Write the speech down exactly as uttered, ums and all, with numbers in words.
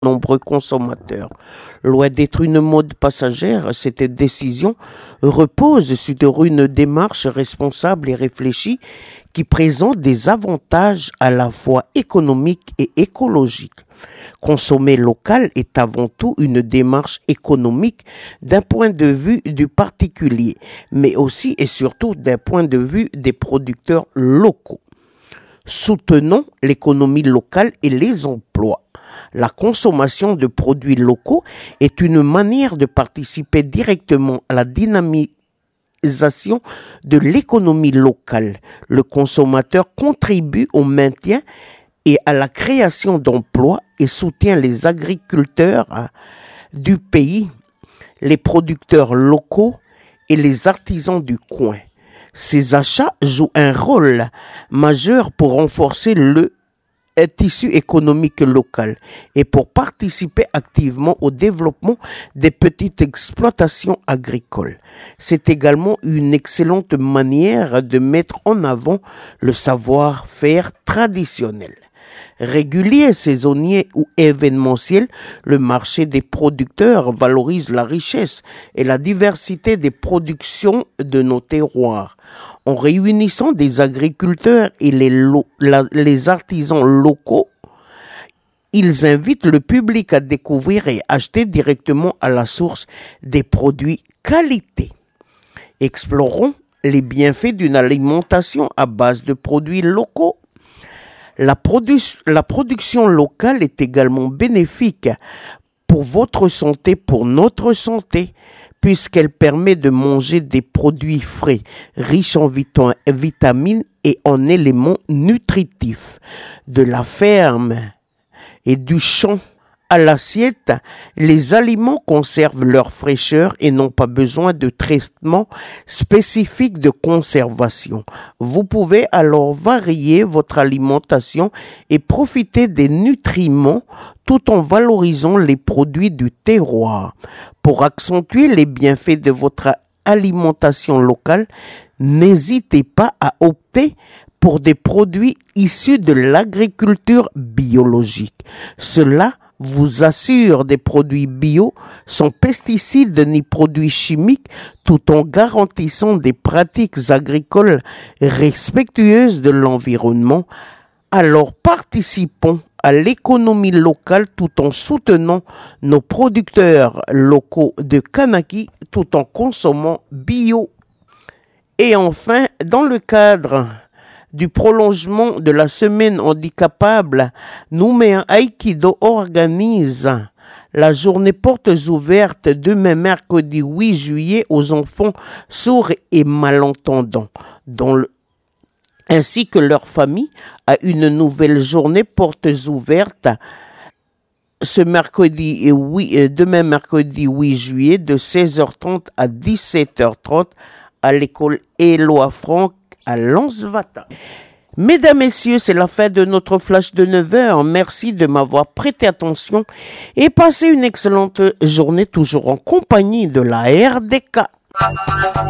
nombreux consommateurs. Loin d'être une mode passagère, cette décision repose sur une démarche responsable et réfléchie qui présente des avantages à la fois économiques et écologiques. Consommer local est avant tout une démarche économique d'un point de vue du particulier, mais aussi et surtout d'un point de vue des producteurs locaux. Soutenons l'économie locale et les emplois. La consommation de produits locaux est une manière de participer directement à la dynamisation de l'économie locale. Le consommateur contribue au maintien et à la création d'emplois et soutient les agriculteurs du pays, les producteurs locaux et les artisans du coin. Ces achats jouent un rôle majeur pour renforcer le tissu économique local et pour participer activement au développement des petites exploitations agricoles. C'est également une excellente manière de mettre en avant le savoir-faire traditionnel. Régulier, saisonnier ou événementiel, le marché des producteurs valorise la richesse et la diversité des productions de nos terroirs. En réunissant des agriculteurs et les, lo- la- les artisans locaux, ils invitent le public à découvrir et acheter directement à la source des produits qualité. Explorons les bienfaits d'une alimentation à base de produits locaux. La, produ- la production locale est également bénéfique pour votre santé, pour notre santé, puisqu'elle permet de manger des produits frais, riches en vita- vitamines et en éléments nutritifs. De la ferme et du champ à l'assiette, les aliments conservent leur fraîcheur et n'ont pas besoin de traitement spécifique de conservation. Vous pouvez alors varier votre alimentation et profiter des nutriments tout en valorisant les produits du terroir. Pour accentuer les bienfaits de votre alimentation locale, n'hésitez pas à opter pour des produits issus de l'agriculture biologique. Cela vous assure des produits bio, sans pesticides ni produits chimiques, tout en garantissant des pratiques agricoles respectueuses de l'environnement. Alors participons à l'économie locale tout en soutenant nos producteurs locaux de Kanaki tout en consommant bio. Et enfin, dans le cadre du prolongement de la semaine handicapable, Nouméa Aïkido organise la journée portes ouvertes demain mercredi huit juillet aux enfants sourds et malentendants, dont le ainsi que leur famille, à une nouvelle journée portes ouvertes ce mercredi et oui, demain mercredi huit juillet de seize heures trente à dix-sept heures trente à l'école Éloi Franck à Lansvata. Mesdames, Messieurs, c'est la fin de notre flash de neuf heures. Merci de m'avoir prêté attention et passez une excellente journée toujours en compagnie de la R D K.